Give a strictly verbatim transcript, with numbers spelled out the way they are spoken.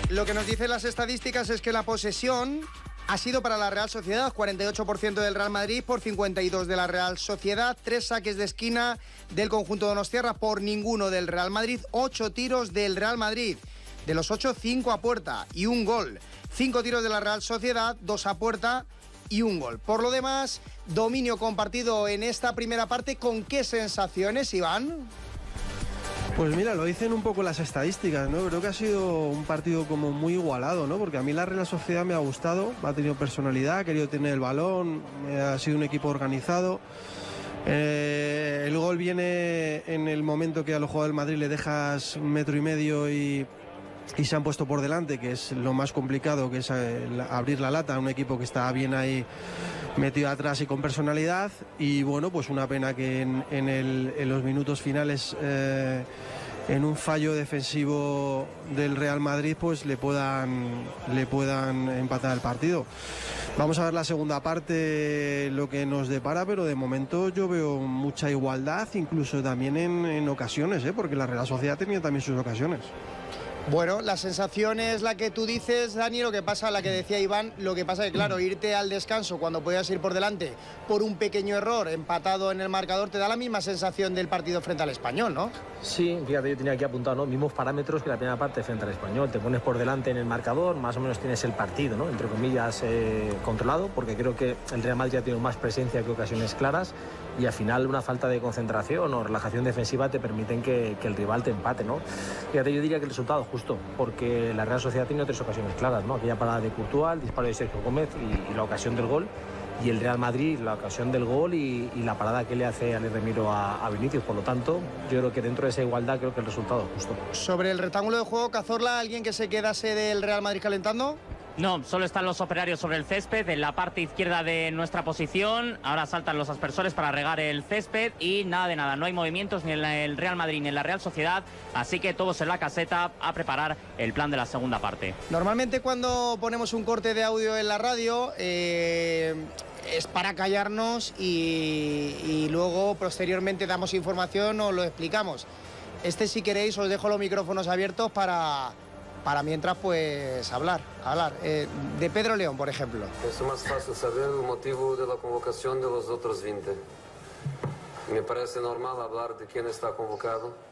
Lo que nos dicen las estadísticas es que la posesión ha sido para la Real Sociedad, cuarenta y ocho por ciento del Real Madrid por cincuenta y dos de la Real Sociedad, tres saques de esquina del conjunto donostiarra por ninguno del Real Madrid, ocho tiros del Real Madrid. De los ocho, cinco a puerta y un gol. Cinco tiros de la Real Sociedad, dos a puerta y un gol. Por lo demás, dominio compartido en esta primera parte. ¿Con qué sensaciones, Iván? Pues mira, lo dicen un poco las estadísticas, ¿no? Creo que ha sido un partido como muy igualado, ¿no? Porque a mí la Real Sociedad me ha gustado, ha tenido personalidad, ha querido tener el balón, ha sido un equipo organizado. Eh, el gol viene en el momento que a los jugadores del Madrid le dejas un metro y medio y... y se han puesto por delante, que es lo más complicado, que es abrir la lata a un equipo que está bien ahí metido atrás y con personalidad. Y bueno, pues una pena que en, en, el, en los minutos finales, eh, en un fallo defensivo del Real Madrid, pues le puedan, le puedan empatar el partido. Vamos a ver la segunda parte, lo que nos depara, pero de momento yo veo mucha igualdad, incluso también en, en ocasiones, ¿eh? Porque la Real Sociedad tenía también sus ocasiones. Bueno, la sensación es la que tú dices, Dani, lo que pasa, la que decía Iván, lo que pasa es que, claro, irte al descanso cuando podías ir por delante por un pequeño error empatado en el marcador, te da la misma sensación del partido frente al Español, ¿no? Sí, fíjate, yo tenía aquí apuntado, ¿no? Mismos parámetros que la primera parte frente al Español. Te pones por delante en el marcador, más o menos tienes el partido, ¿no? Entre comillas, eh, controlado, porque creo que el Real Madrid ha tenido más presencia que ocasiones claras y al final una falta de concentración o relajación defensiva te permiten que, que el rival te empate, ¿no? Fíjate, yo diría que el resultado justo, porque la Real Sociedad ha tenido tres ocasiones claras, ¿no? Aquella parada de Courtois, el disparo de Sergio Gómez y, y la ocasión del gol. Y el Real Madrid, la ocasión del gol y, y la parada que le hace Ale Remiro a, a Vinicius. Por lo tanto, yo creo que dentro de esa igualdad creo que el resultado es justo. Sobre el rectángulo de juego, Cazorla, ¿alguien que se quedase del Real Madrid calentando? No, solo están los operarios sobre el césped, en la parte izquierda de nuestra posición. Ahora saltan los aspersores para regar el césped y nada de nada, no hay movimientos ni en el Real Madrid ni en la Real Sociedad, así que todos en la caseta a preparar el plan de la segunda parte. Normalmente cuando ponemos un corte de audio en la radio eh, es para callarnos y, y luego posteriormente damos información o lo explicamos. Este, si queréis, os dejo los micrófonos abiertos para... para mientras, pues, hablar, hablar. Eh, de Pedro León, por ejemplo. Es más fácil saber el motivo de la convocación de los otros veinte. Me parece normal hablar de quién está convocado.